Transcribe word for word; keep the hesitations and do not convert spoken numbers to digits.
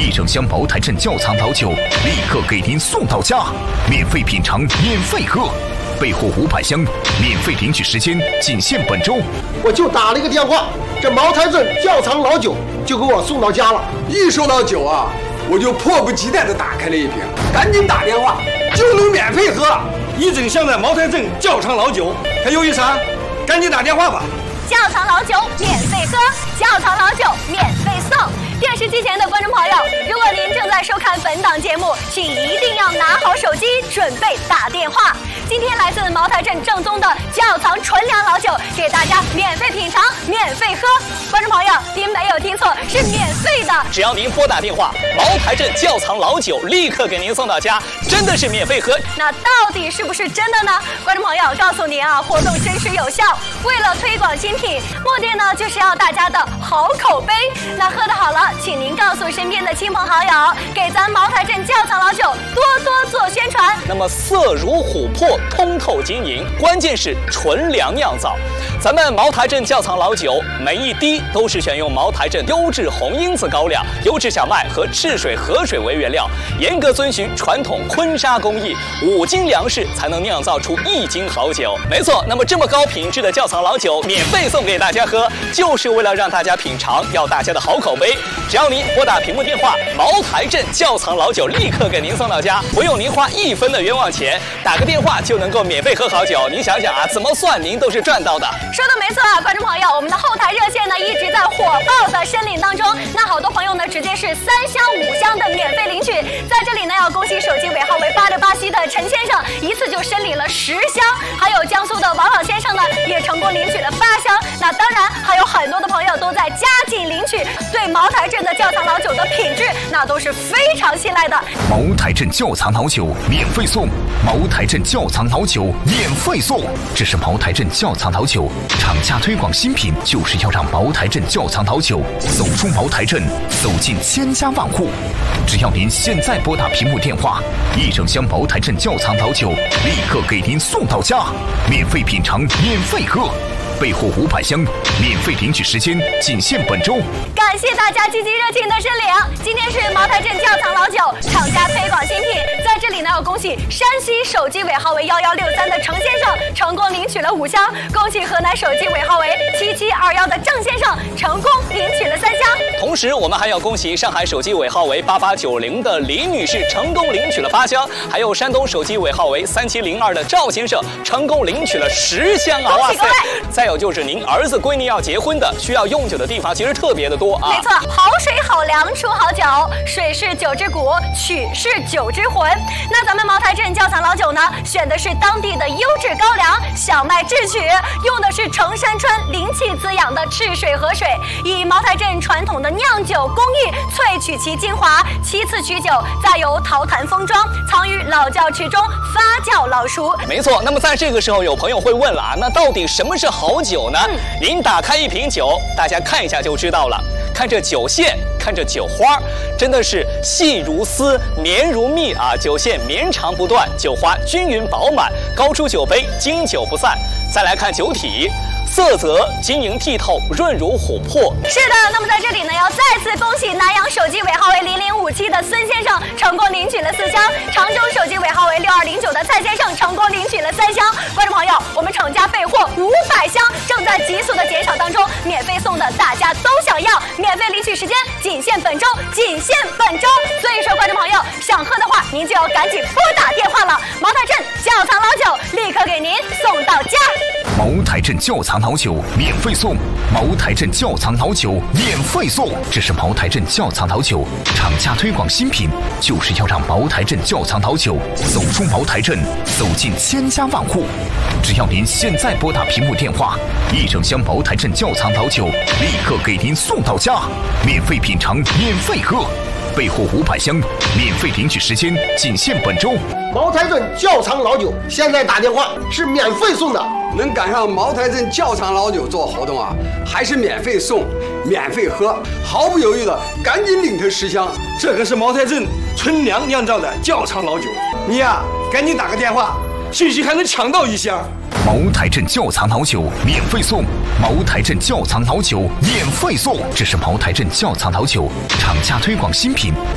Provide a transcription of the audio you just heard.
一整箱茅台镇窖藏老酒立刻给您送到家，免费品尝，免费喝。备货五百箱，免费领取时间仅限本周。 我就打了一个电话，这茅台镇窖藏老酒就给我送到家了。 一收到酒啊，我就迫不及待地打开了一瓶，赶紧打电话就能免费喝了。 一整箱的茅台镇窖藏老酒，还犹豫啥？赶紧打电话吧！ 窖藏老酒免费喝，窖藏老酒免费送。电视机前的观众朋友，如果您正在收看本档节目，请一定要拿好手机，准备打电话。今天来自茅台镇正宗的窖藏纯粮老酒，给大家免费品尝，免费喝。观众朋友，您没有听错，是免费的。 只要您拨打电话，茅台镇窖藏老酒立刻给您送到家，真的是免费喝。 那到底是不是真的呢？观众朋友，告诉您啊，活动真实有效。为了推广新品，目的呢就是要大家的好口碑。那喝得好了，请您告诉身边的亲朋好友，给咱茅台镇窖藏老酒多多做宣传。 那么色如琥珀，通透晶莹，关键是纯粮酿造。咱们茅台镇窖藏老酒，每一滴都是选用茅台镇优质红因子高粱、优质小麦和赤水河水为原料，严格遵循传统坤沙工艺，五斤粮食才能酿造出一斤好酒。没错，那么这么高品质的窖藏老酒免费送给大家喝，就是为了让大家品尝，要大家的好口碑。只要您拨打屏幕电话，茅台镇窖藏老酒立刻给您送到家，不用您花一分的冤枉钱，打个电话就能够免费喝好酒。您想想啊，怎么算您都是赚到的。 说的没错啊，观众朋友，我们的后台热线呢一直在火爆的申领当中。那好多朋友呢直接是三箱五箱的免费领取，在这里呢要恭喜手机尾号为八六八七的陈先生，一次就申领了十箱，还有江苏的王老先生呢也成功领取了八箱。那当然还有很多的朋友都在加紧领取，对茅台镇的窖藏老酒的品质那都是非常信赖的。 茅台镇窖藏老酒免费送，茅台镇窖藏老酒免费送，这是茅台镇窖藏老酒，厂家推广新品就是要让茅台镇窖藏老酒走出茅台镇，走进千家万户。只要您现在拨打屏幕电话，一整箱茅台镇窖藏老酒立刻给您送到家，免费品尝，免费喝。备货五百箱，免费领取时间仅限本周。 感谢大家积极热情的申领。今天是茅台镇窖藏老酒厂家推广新品，在这里呢要恭喜山西手机尾号为幺幺六三的程先生成功领取了五箱，恭喜河南手机尾号为七七二幺的郑先生成功领取了三箱。 同时，我们还要恭喜上海手机尾号为八八九零的李女士成功领取了八箱，还有山东手机尾号为三七零二的赵先生成功领取了十箱啊！ 哇塞！ 再有就是您儿子闺女要结婚的，需要用酒的地方其实特别的多啊。 没错，好水好粮出好酒，水是酒之骨，曲是酒之魂。那咱们茅台镇窖藏老酒呢，选的是当地的优质高粱、小麦制曲，用的是程山川灵气滋养的赤水河水，以茅台镇传统的酿酒工艺萃取其精华，其次取酒，再由陶坛封装，藏于老窖池中发酵老熟。 没错，那么在这个时候，有朋友会问了啊，那到底什么是好酒呢？嗯、您打开一瓶酒，大家看一下就知道了。看这酒线，看这酒花，真的是细如丝，绵如蜜啊！酒线绵长不断，酒花均匀饱满，高出酒杯，经久不散。再来看酒体。色泽晶莹剔透，润如琥珀。 是的，那么在这里呢，要再次恭喜南阳手机尾号为零零五七的孙先生成功领取了四箱，常州手机尾号为六二零九的蔡先生成功领取了三箱。观众朋友，我们厂家备货五百箱，正在急速的减少当中，免费送的大家都想要，免费领取时间仅限本周，仅限本周。所以说，观众朋友想喝的话，您就要赶紧拨打电话了。茅台镇窖藏老酒立刻给您送到家。 茅台镇窖藏老酒免费送，茅台镇窖藏老酒免费送，这是茅台镇窖藏老酒，厂家推广新品就是要让茅台镇窖藏老酒走出茅台镇，走进千家万户。只要您现在拨打屏幕电话，一整箱茅台镇窖藏老酒立刻给您送到家，免费品尝，免费喝。备货五百箱，免费领取时间仅限本周。 茅台镇窖藏老酒现在打电话是免费送的， 能赶上茅台镇窖藏老酒做活动啊，还是免费送、免费喝，毫不犹豫的赶紧领他十箱。 这可是茅台镇纯粮酿造的窖藏老酒，你呀、啊、赶紧打个电话，兴许还能抢到一箱。 茅台镇窖藏老酒免费送，茅台镇窖藏老酒免费送，这是茅台镇窖藏老酒，厂家推广新品